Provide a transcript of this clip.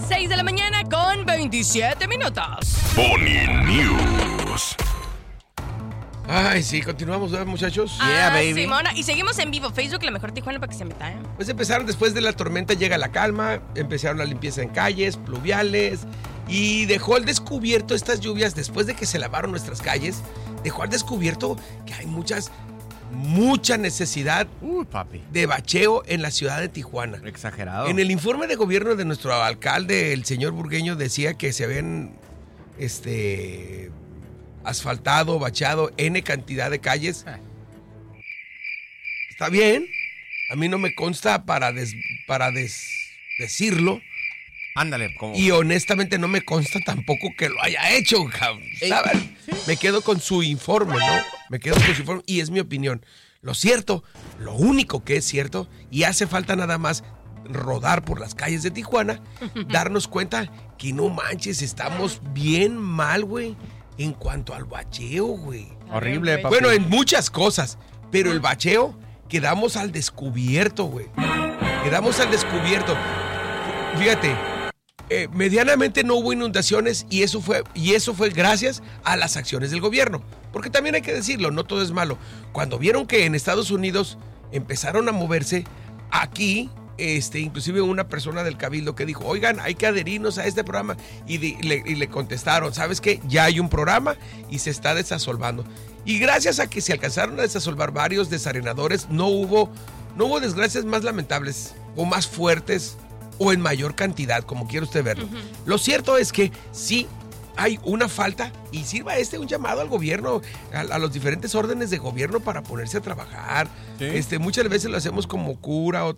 6 de la mañana con 27 minutos. Pony News. Ay, sí, continuamos, ¿verdad, muchachos? Yeah, baby. Simona, y seguimos en vivo. Facebook, la mejor Tijuana para que se metan. Pues empezaron después de la tormenta, llega la calma, empezaron la limpieza en calles, pluviales, y dejó al descubierto estas lluvias, después de que se lavaron nuestras calles, dejó al descubierto que hay mucha necesidad de bacheo en la ciudad de Tijuana. Exagerado. En el informe de gobierno de nuestro alcalde, el señor Burgueño, decía que se habían asfaltado, bacheado N cantidad de calles. Está bien. A mí no me consta para decirlo. Ándale, ¿cómo? Y honestamente no me consta tampoco que lo haya hecho, cabrón. Me quedo con su informe, ¿no? Me quedo con su informe y es mi opinión. Lo cierto, lo único que es cierto, y hace falta nada más rodar por las calles de Tijuana, darnos cuenta que no manches, estamos bien mal, güey, en cuanto al bacheo, güey. Horrible, papi. Bueno, en muchas cosas, pero el bacheo quedamos al descubierto, güey. Quedamos al descubierto. Fíjate, medianamente no hubo inundaciones y eso fue gracias a las acciones del gobierno. Porque también hay que decirlo, no todo es malo. Cuando vieron que en Estados Unidos empezaron a moverse, aquí, inclusive una persona del Cabildo que dijo, oigan, hay que adherirnos a este programa. Y le contestaron, ¿sabes qué? Ya hay un programa y se está desasolvando. Y gracias a que se alcanzaron a desasolvar varios desarenadores, no hubo desgracias más lamentables o más fuertes o en mayor cantidad, como quiera usted verlo. Lo cierto es que sí hay una falta y sirva un llamado al gobierno, a los diferentes órdenes de gobierno para ponerse a trabajar. Sí. Muchas veces lo hacemos como cura o